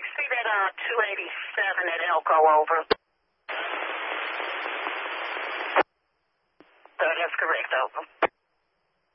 see that 287 at Elko, over. That's correct, over.